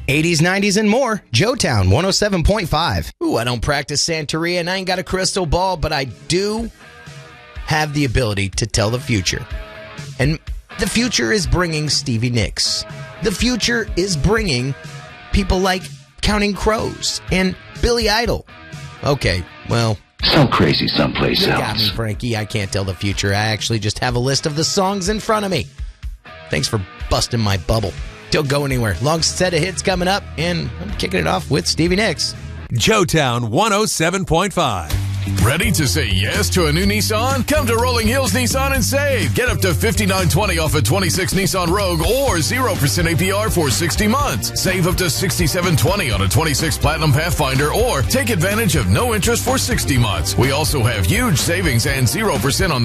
80s, 90s, and more. Joetown 107.5. Ooh, I don't practice Santeria and I ain't got a crystal ball, but I do have the ability to tell the future. And the future is bringing Stevie Nicks. The future is bringing people like Counting Crows and Billy Idol. Okay, well, so crazy someplace you else. got me, Frankie. I can't tell the future. I actually just have a list of the songs in front of me. Thanks for busting my bubble. Don't go anywhere. Long set of hits coming up, and I'm kicking it off with Stevie Nicks. Joetown 107.5. Ready to say yes to a new Nissan? Come to Rolling Hills Nissan and save. Get up to $5,920 off a 26 Nissan Rogue or 0% APR for 60 months. Save up to $6,720 on a 26 Platinum Pathfinder or take advantage of no interest for 60 months. We also have huge savings and 0% on the